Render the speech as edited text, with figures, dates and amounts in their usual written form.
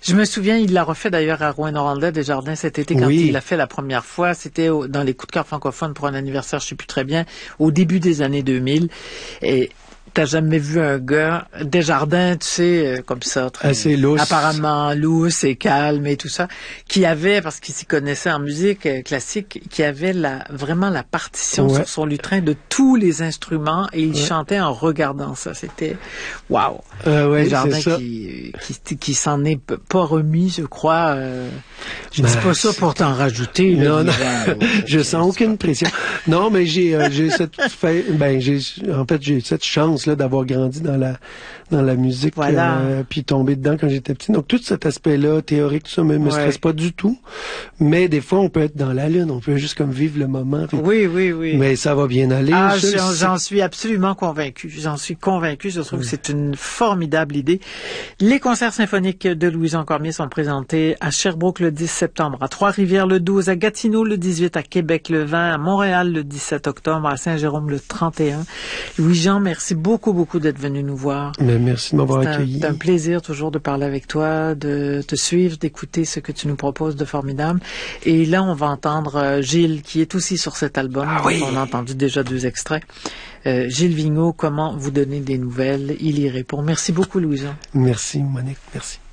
Je me souviens, il l'a refait d'ailleurs à Rouyn-Noranda Desjardins cet été quand il l'a fait la première fois. C'était dans les coups de cœur francophones pour un anniversaire, je sais plus très bien, au début des années 2000. Et t'as jamais vu un gars, Desjardins, tu sais, comme ça, très, assez lousse, apparemment lousse et calme et tout ça, qui avait, parce qu'il s'y connaissait en musique classique, qui avait vraiment la partition sur son lutrin de tous les instruments et il chantait en regardant ça. C'était wow. Desjardins qui s'en est pas remis, je crois. Je dis pas ça pour t'en rajouter. Non, non. Je sens aucune pression. Non, mais j'ai cette chance là d'avoir grandi dans la musique, puis tombé dedans quand j'étais petit. Donc tout cet aspect-là théorique, tout ça me stresse pas du tout. Mais des fois on peut être dans la lune, on peut juste comme vivre le moment. Oui. Mais ça va bien aller. J'en suis absolument convaincu. J'en suis convaincu. Je trouve que c'est une formidable idée. Les concerts symphoniques de Louison Cormier sont présentés à Sherbrooke le 10 septembre, à Trois-Rivières le 12, à Gatineau le 18, à Québec le 20, à Montréal le 17 octobre, à Saint-Jérôme le 31. Louis-Jean, merci beaucoup d'être venu nous voir. Mais merci de m'avoir accueilli. C'est un plaisir toujours de parler avec toi, de te suivre, d'écouter ce que tu nous proposes de formidable. Et là, on va entendre Gilles, qui est aussi sur cet album. On a entendu déjà 2 extraits. Gilles Vigneault, comment vous donner des nouvelles? Il y répond. Merci beaucoup, Louis-Jean. Merci, Monique. Merci.